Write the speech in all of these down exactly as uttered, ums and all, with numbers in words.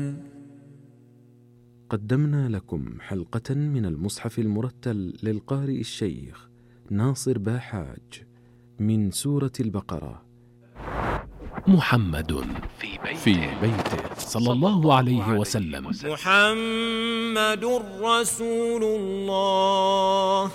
قدمنا لكم حلقة من المصحف المرتل للقارئ الشيخ ناصر باحاج من سورة البقرة. محمد في بيته, في بيته صلى الله عليه وسلم. محمد رسول الله.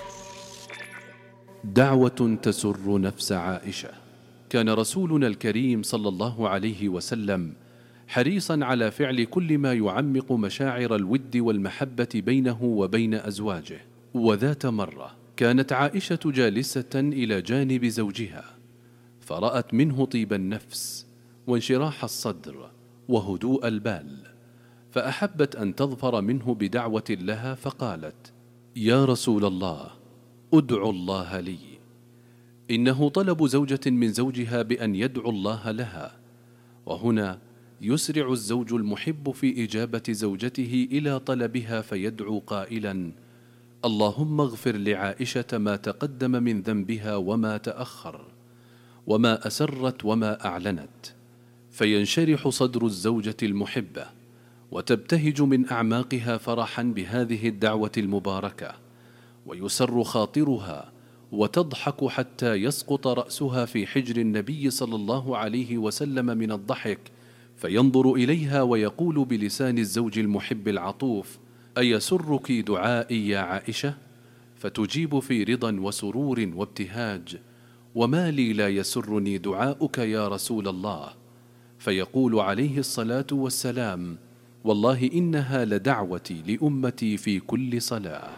دعوة تسر نفس عائشة. كان رسولنا الكريم صلى الله عليه وسلم حريصا على فعل كل ما يعمق مشاعر الود والمحبة بينه وبين أزواجه. وذات مرة كانت عائشة جالسة إلى جانب زوجها، فرأت منه طيب النفس وانشراح الصدر وهدوء البال، فأحبت أن تظفر منه بدعوة لها، فقالت: يا رسول الله، أدعو الله لي. إنه طلب زوجة من زوجها بأن يدعو الله لها. وهنا يسرع الزوج المحب في إجابة زوجته إلى طلبها فيدعو قائلا: اللهم اغفر لعائشة ما تقدم من ذنبها وما تأخر، وما أسرت وما أعلنت. فينشرح صدر الزوجة المحبة وتبتهج من أعماقها فرحا بهذه الدعوة المباركة، ويسر خاطرها وتضحك حتى يسقط رأسها في حجر النبي صلى الله عليه وسلم من الضحك، فينظر إليها ويقول بلسان الزوج المحب العطوف: أيسرك دعائي يا عائشة؟ فتجيب في رضا وسرور وابتهاج: وما لي لا يسرني دعاؤك يا رسول الله؟ فيقول عليه الصلاة والسلام: والله إنها لدعوتي لأمتي في كل صلاة.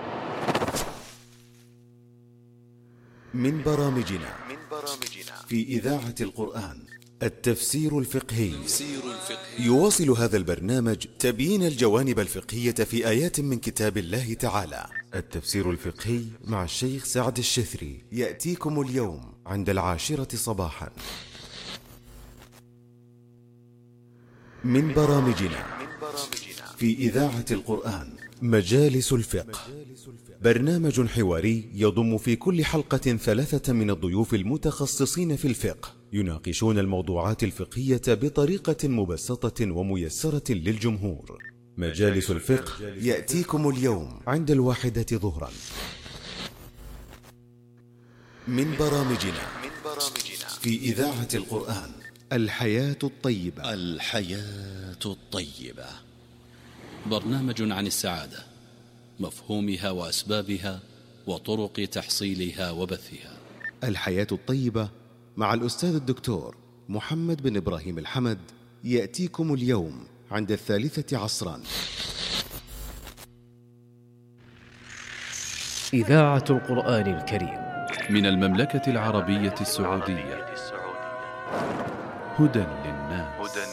من برامجنا في إذاعة القرآن التفسير الفقهي. يواصل هذا البرنامج تبيين الجوانب الفقهية في آيات من كتاب الله تعالى. التفسير الفقهي مع الشيخ سعد الشثري يأتيكم اليوم عند العاشرة صباحا. من برامجنا في إذاعة القرآن مجالس الفقه، برنامج حواري يضم في كل حلقة ثلاثة من الضيوف المتخصصين في الفقه، يناقشون الموضوعات الفقهية بطريقة مبسطة وميسرة للجمهور. مجالس الفقه يأتيكم اليوم عند الواحدة ظهرا. من برامجنا في إذاعة القرآن الحياة الطيبة. الحياة الطيبة برنامج عن السعادة، مفهومها وأسبابها وطرق تحصيلها وبثها. الحياة الطيبة مع الأستاذ الدكتور محمد بن إبراهيم الحمد يأتيكم اليوم عند الثالثة عصرا. إذاعة القرآن الكريم من المملكة العربية السعودية، هدى للناس.